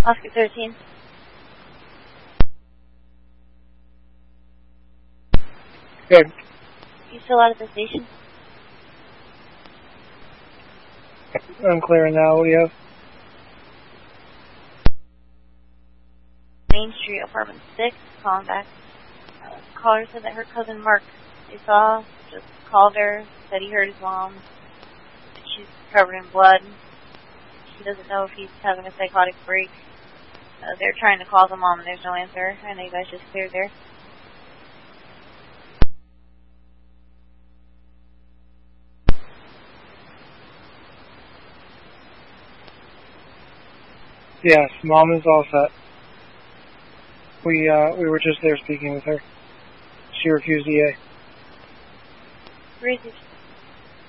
Oscar 13. Good. You still out at the station? I'm clearing now. What do you have? Main Street, apartment 6, calling back. Caller said that her cousin Mark, they saw, just called her, said he hurt his mom. She's covered in blood. She doesn't know if he's having a psychotic break. They're trying to call the mom and there's no answer. I know you guys just cleared there. Yes, Mom is all set. We were just there speaking with her. She refused EA. Where is it?